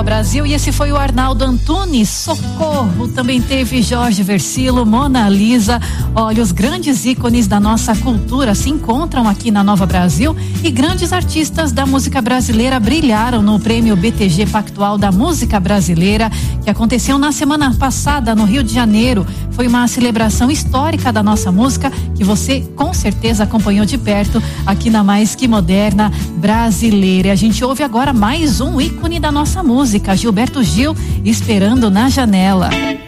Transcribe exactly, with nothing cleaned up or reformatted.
Brasil, e esse foi o Arnaldo Antunes, Socorro. Também teve Jorge Versilo, Mona Lisa. Olha, os grandes ícones da nossa cultura se encontram aqui na Nova Brasil e grandes artistas da música brasileira brilharam no prêmio B T G Pactual da Música Brasileira, que aconteceu na semana passada no Rio de Janeiro. Foi uma celebração histórica da nossa música que você com certeza acompanhou de perto aqui na Mais Que Moderna Brasileira. E a gente ouve agora mais um ícone da nossa música, Gilberto Gil, Esperando na Janela.